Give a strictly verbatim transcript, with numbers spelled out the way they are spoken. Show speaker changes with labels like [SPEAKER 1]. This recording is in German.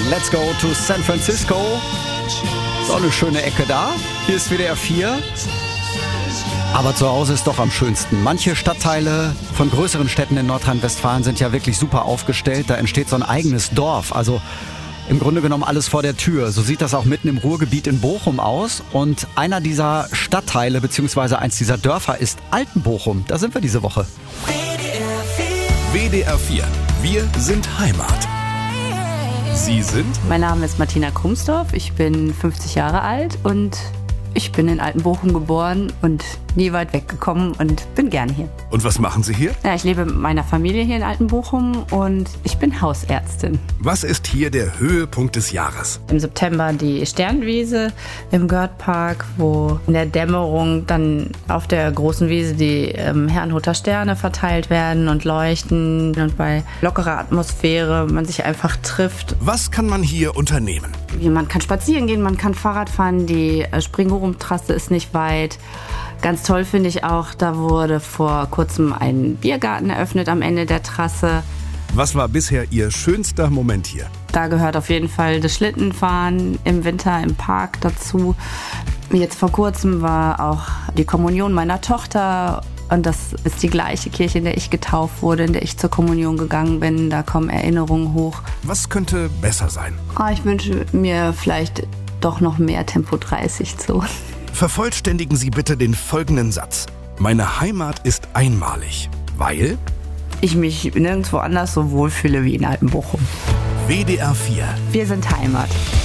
[SPEAKER 1] Let's go to San Francisco. Ist auch eine schöne Ecke da. Hier ist W D R vier. Aber zu Hause ist doch am schönsten. Manche Stadtteile von größeren Städten in Nordrhein-Westfalen sind ja wirklich super aufgestellt. Da entsteht so ein eigenes Dorf. Also im Grunde genommen alles vor der Tür. So sieht das auch mitten im Ruhrgebiet in Bochum aus. Und einer dieser Stadtteile bzw. eins dieser Dörfer ist Altenbochum. Da sind wir diese Woche.
[SPEAKER 2] W D R vier. Wir sind Heimat. Sie sind?
[SPEAKER 3] Mein Name ist Martina Krumsdorf. Ich bin fünfzig Jahre alt und ich bin in Altenbochum geboren und nie weit weggekommen und bin gerne hier.
[SPEAKER 2] Und was machen Sie hier?
[SPEAKER 3] Ja, ich lebe mit meiner Familie hier in Altenbochum und ich bin Hausärztin.
[SPEAKER 2] Was ist hier der Höhepunkt des Jahres?
[SPEAKER 3] Im September die Sternwiese im Görtpark, wo in der Dämmerung dann auf der großen Wiese die ähm, Herrnhuter Sterne verteilt werden und leuchten und bei lockerer Atmosphäre man sich einfach trifft.
[SPEAKER 2] Was kann man hier unternehmen?
[SPEAKER 3] Man kann spazieren gehen, man kann Fahrrad fahren, die Springorum-Trasse ist nicht weit. Ganz toll finde ich auch, da wurde vor kurzem ein Biergarten eröffnet am Ende der Trasse.
[SPEAKER 2] Was war bisher Ihr schönster Moment hier?
[SPEAKER 3] Da gehört auf jeden Fall das Schlittenfahren im Winter im Park dazu. Jetzt vor kurzem war auch die Kommunion meiner Tochter. Und das ist die gleiche Kirche, in der ich getauft wurde, in der ich zur Kommunion gegangen bin. Da kommen Erinnerungen hoch.
[SPEAKER 2] Was könnte besser sein?
[SPEAKER 3] Ah, ich wünsche mir vielleicht doch noch mehr Tempo dreißig Zonen.
[SPEAKER 2] Vervollständigen Sie bitte den folgenden Satz. Meine Heimat ist einmalig, weil
[SPEAKER 3] ich mich nirgendwo anders so wohlfühle wie in Altenbochum.
[SPEAKER 2] W D R vier.
[SPEAKER 3] Wir sind Heimat.